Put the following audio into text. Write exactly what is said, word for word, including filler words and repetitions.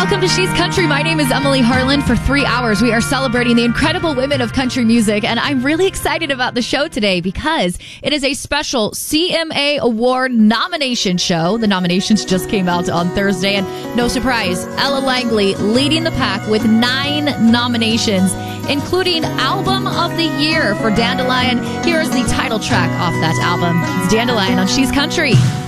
Welcome to She's Country. My name is Emily Harlan. For three hours, we are celebrating the incredible women of country music, and I'm really excited about the show today because it is a special C M A Award nomination show. The nominations just came out on Thursday, and no surprise, Ella Langley leading the pack with nine nominations, including Album of the Year for Dandelion. Here is the title track off that album. It's Dandelion on She's Country.